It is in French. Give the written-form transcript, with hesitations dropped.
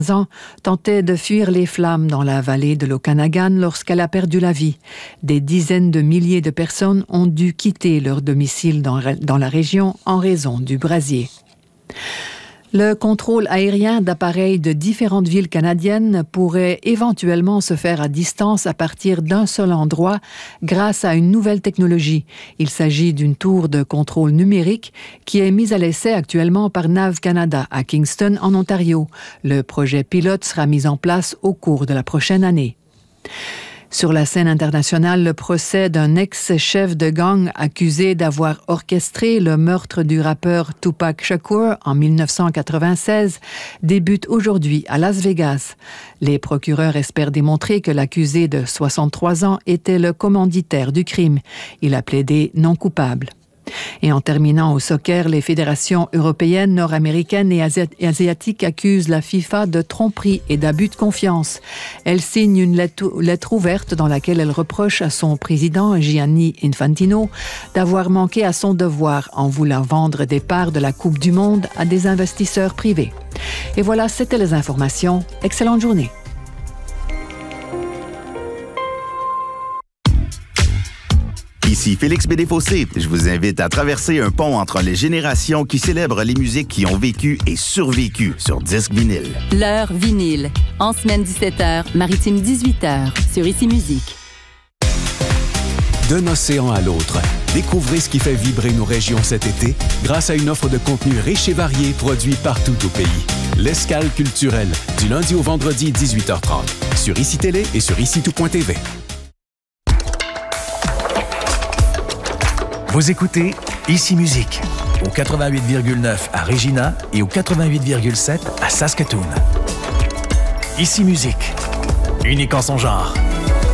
ans, tentait de fuir les flammes dans la vallée de l'Okanagan lorsqu'elle a perdu la vie. Des dizaines de milliers de personnes ont dû quitter leur domicile dans la région en raison du brasier. Le contrôle aérien d'appareils de différentes villes canadiennes pourrait éventuellement se faire à distance à partir d'un seul endroit grâce à une nouvelle technologie. Il s'agit d'une tour de contrôle numérique qui est mise à l'essai actuellement par NAV Canada à Kingston, en Ontario. Le projet pilote sera mis en place au cours de la prochaine année. Sur la scène internationale, le procès d'un ex-chef de gang accusé d'avoir orchestré le meurtre du rappeur Tupac Shakur en 1996 débute aujourd'hui à Las Vegas. Les procureurs espèrent démontrer que l'accusé de 63 ans était le commanditaire du crime. Il a plaidé non coupable. Et en terminant au soccer, les fédérations européennes, nord-américaines et asiatiques accusent la FIFA de tromperie et d'abus de confiance. Elle signe une lettre ouverte dans laquelle elle reproche à son président, Gianni Infantino, d'avoir manqué à son devoir en voulant vendre des parts de la Coupe du Monde à des investisseurs privés. Et voilà, c'était les informations. Excellente journée. Ici Félix Bédéfossé. Je vous invite à traverser un pont entre les générations qui célèbrent les musiques qui ont vécu et survécu sur disque vinyle. L'heure vinyle. En semaine 17h, maritime 18h, sur Ici Musique. D'un océan à l'autre, découvrez ce qui fait vibrer nos régions cet été grâce à une offre de contenu riche et varié produit partout au pays. L'Escale culturelle, du lundi au vendredi 18h30, sur Ici Télé et sur ICITOUT.tv. Vous écoutez Ici Musique, au 88,9 à Regina et au 88,7 à Saskatoon. Ici Musique, unique en son genre.